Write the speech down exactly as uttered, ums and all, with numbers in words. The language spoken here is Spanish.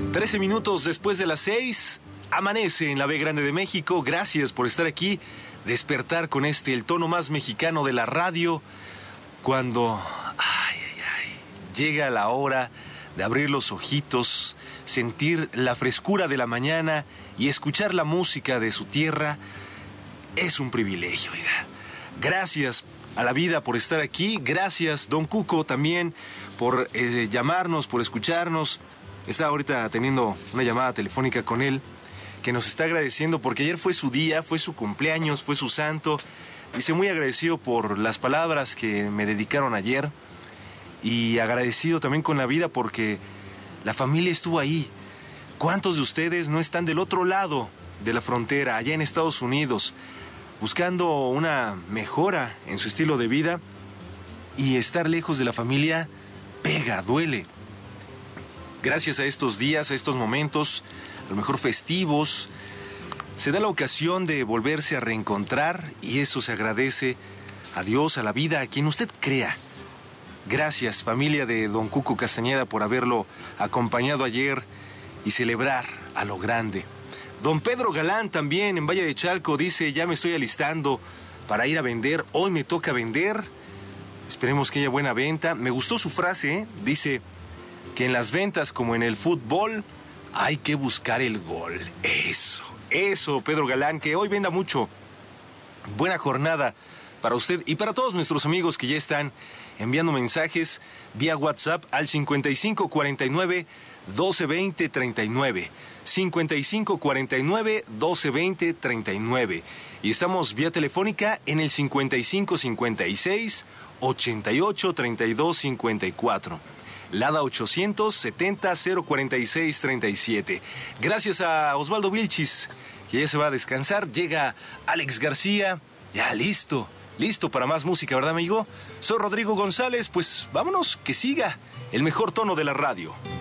trece minutos después de las seis, amanece en la B Grande de México. Gracias por estar aquí, despertar con este, el tono más mexicano de la radio, cuando ay, ay, ay, llega la hora de abrir los ojitos, sentir la frescura de la mañana y escuchar la música de su tierra. Es un privilegio, oiga. Gracias a la vida por estar aquí. Gracias, don Cuco, también por eh, llamarnos, por escucharnos. Estaba ahorita teniendo una llamada telefónica con él, que nos está agradeciendo porque ayer fue su día, fue su cumpleaños, fue su santo. Dice, muy agradecido por las palabras que me dedicaron ayer y agradecido también con la vida porque la familia estuvo ahí. ¿Cuántos de ustedes no están del otro lado de la frontera, allá en Estados Unidos, buscando una mejora en su estilo de vida? Y estar lejos de la familia pega, duele. Gracias a estos días, a estos momentos, a lo mejor festivos, se da la ocasión de volverse a reencontrar y eso se agradece a Dios, a la vida, a quien usted crea. Gracias, familia de don Cuco Castañeda, por haberlo acompañado ayer y celebrar a lo grande. Don Pedro Galán también en Valle de Chalco dice, ya me estoy alistando para ir a vender, hoy me toca vender, esperemos que haya buena venta. Me gustó su frase, ¿eh? Dice que en las ventas como en el fútbol hay que buscar el gol. Eso, eso, Pedro Galán, que hoy venda mucho. Buena jornada para usted y para todos nuestros amigos que ya están enviando mensajes vía WhatsApp al cincuenta y cinco cuarenta y nueve doce veinte treinta y nueve. cincuenta y cinco cuarenta y nueve doce veinte treinta y nueve. Y estamos vía telefónica en el cincuenta y cinco cincuenta y seis ochenta y ocho treinta y dos cincuenta y cuatro. Lada ochocientos setenta cero cuarenta y seis treinta y siete. Gracias a Osvaldo Vilchis, que ya se va a descansar. Llega Alex García, ya listo, listo para más música, ¿verdad, amigo? Soy Rodrigo González, pues vámonos, que siga el mejor tono de la radio.